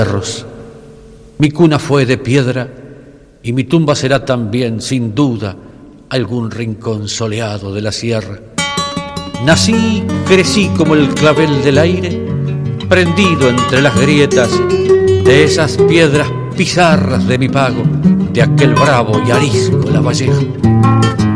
cerros. Mi cuna fue de piedra y mi tumba será también, sin duda, algún rincón soleado de la sierra. Nací, crecí como el clavel del aire, prendido entre las grietas de esas piedras pizarras de mi pago, de aquel bravo y arisco Lavalleja.